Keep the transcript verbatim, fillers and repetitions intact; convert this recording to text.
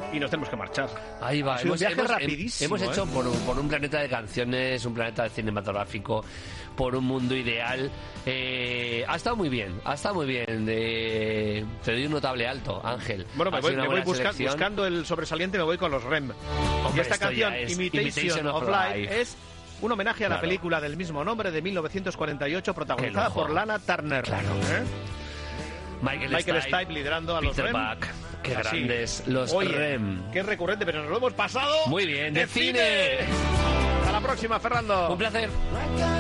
y nos tenemos que marchar. Ahí va. Ha sido un viaje hemos, rapidísimo. Hemos hecho ¿eh? por, un, por un planeta de canciones, un planeta cinematográfico, por un mundo ideal. Eh, ha estado muy bien, ha estado muy bien. Eh, te doy un notable alto, Ángel. Bueno, me Ha voy, sido me una voy buena busca, buscando el sobresaliente, me voy con los R E M. Hombre, y esta esto canción, ya es Imitation, Imitation of, of Life, Life. es un homenaje a la Claro. película del mismo nombre de mil novecientos cuarenta y ocho, protagonizada Qué loco. por Lana Turner. Claro. ¿eh? Michael, Michael Stipe, Stipe liderando a los Peter R E M. Buck, qué Así. grandes los Oye, R E M. qué recurrente, pero nos lo hemos pasado. Muy bien, de cine. Hasta la próxima, Fernando. Un placer.